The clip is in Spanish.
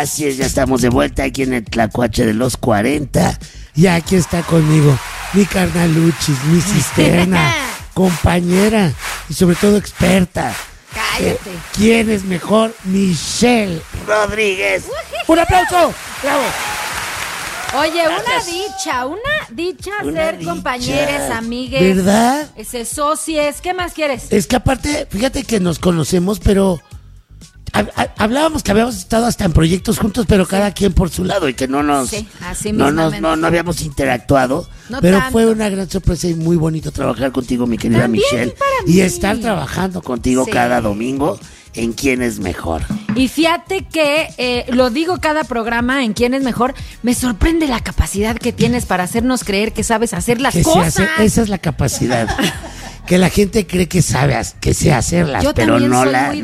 Así es, ya estamos de vuelta aquí en el Tlacuache de los 40. Y aquí está conmigo mi carnaluchis, mi cisterna, compañera y sobre todo experta. Cállate. ¿Quién es mejor? Michelle Rodríguez. ¡Un aplauso! ¡Bravo! Oye, Gracias. una dicha Una ser dicha. compañeres, amigues. ¿Verdad? Socies, ¿qué más quieres? Es que aparte, fíjate que nos conocemos, pero hablábamos que habíamos estado hasta en proyectos juntos, pero cada quien por su lado y que no nos Sí, así no mismamente. habíamos interactuado. No pero tanto. fue una gran sorpresa y muy bonito trabajar contigo, mi querida También Michelle. para Y mí. estar trabajando contigo Sí. cada domingo en Quién es Mejor. Y fíjate que, lo digo cada programa en Quién es Mejor, me sorprende la capacidad que tienes para hacernos creer que sabes hacer las Que se cosas. esa es la capacidad. Que la gente cree que sabe, que sé hacerlas, Yo pero también no soy la muy